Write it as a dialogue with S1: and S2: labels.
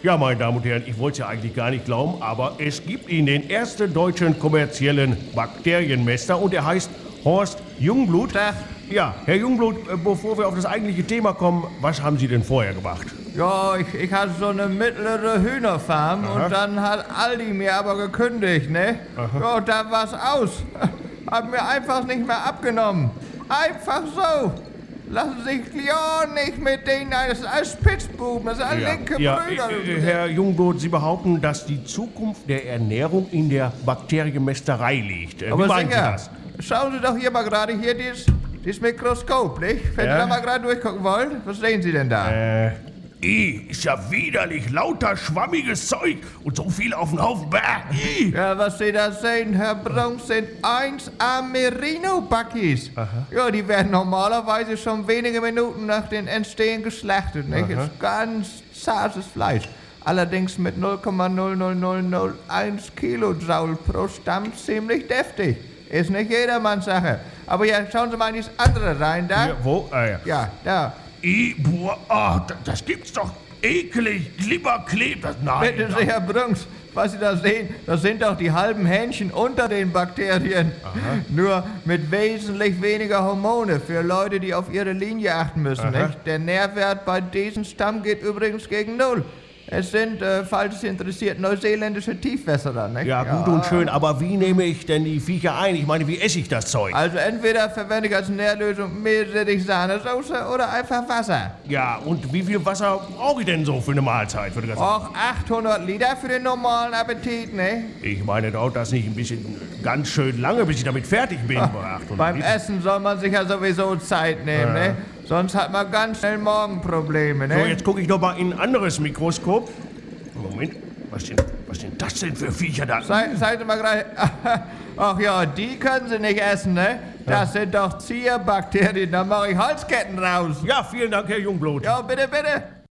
S1: Ja, meine Damen und Herren, ich wollte es ja eigentlich gar nicht glauben, aber es gibt ihn, den ersten deutschen kommerziellen Bakterienmesser, und er heißt Horst Jungblut. Ja, Herr Jungblut, bevor wir auf das eigentliche Thema kommen, was haben Sie denn vorher gemacht?
S2: Ja, ich hatte so eine mittlere Hühnerfarm.
S1: Aha.
S2: Und dann hat Aldi mir aber gekündigt, ne?
S1: Aha.
S2: Ja, da war's aus. Hat mir einfach nicht mehr abgenommen. Einfach so. Lassen Sie sich ja nicht mit denen als Spitzbuben, das sind alle linke Brüder.
S1: Herr Jungblut, Sie behaupten, dass die Zukunft der Ernährung in der Bakterienmästerei liegt. Wie
S2: Aber
S1: meinen Sie
S2: sicher,
S1: das?
S2: schauen Sie doch hier mal gerade hier dieses Mikroskop, nicht? Wenn
S1: Ja?
S2: Sie da mal gerade durchgucken wollen, was sehen Sie denn da?
S1: Ist ja widerlich, lauter schwammiges Zeug und so viel auf den Haufen. Bäh.
S2: Ja, was Sie da sehen, Herr Brunks, sind 1A Merino-Buckies. Ja, die werden normalerweise schon wenige Minuten nach dem Entstehen geschlachtet, nicht? Ist ganz zartes Fleisch. Allerdings mit 0,00001 Kilojoule pro Stamm ziemlich deftig. Ist nicht jedermanns Sache. Aber ja, schauen Sie mal in dieses andere rein, da.
S1: Ja, wo? Ja.
S2: Ja, da.
S1: Das gibt's doch eklig, Glibberkleb, das nein.
S2: Bitte sehr, Herr Brunks, was Sie da sehen, das sind doch die halben Hähnchen unter den Bakterien. Nur mit wesentlich weniger Hormone für Leute, die auf ihre Linie achten müssen. Nicht? Der Nährwert bei diesem Stamm geht übrigens gegen 0. Es sind, falls es interessiert, neuseeländische Tiefwässerer. Nicht?
S1: Ja, gut und schön, aber wie nehme ich denn die Viecher ein? Ich meine, wie esse ich das Zeug?
S2: Also entweder verwende ich als Nährlösung Meerrettich-Sahnesoße oder einfach Wasser.
S1: Ja, und wie viel Wasser brauche ich denn so für eine Mahlzeit? Für die ganze
S2: Och, 800 Liter für den normalen Appetit, ne?
S1: Ich meine, dauert das nicht ein bisschen ganz schön lange, bis ich damit fertig bin? Bei 800
S2: Beim
S1: Liter?
S2: Essen soll man sich ja sowieso Zeit nehmen, ne? Sonst hat man ganz schnell Morgenprobleme, ne?
S1: So, jetzt gucke ich noch mal in ein anderes Mikroskop. Moment, was sind das denn für Viecher da?
S2: Seien Sie mal gerade... Ach ja, die können Sie nicht essen, ne? Das sind doch Zierbakterien, da mache ich Halsketten raus.
S1: Ja, vielen Dank, Herr Jungblut.
S2: Ja, bitte, bitte.